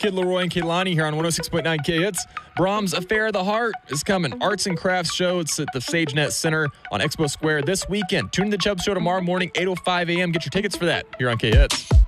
Kid Leroy and Kehlani here on 106.9 K-Hits. Brahms Affair of the Heart is coming. Arts and Crafts Show. It's at the SageNet Center on Expo Square this weekend. Tune in to the Chubb Show tomorrow morning, 8:05 a.m. Get your tickets for that here on K-Hits.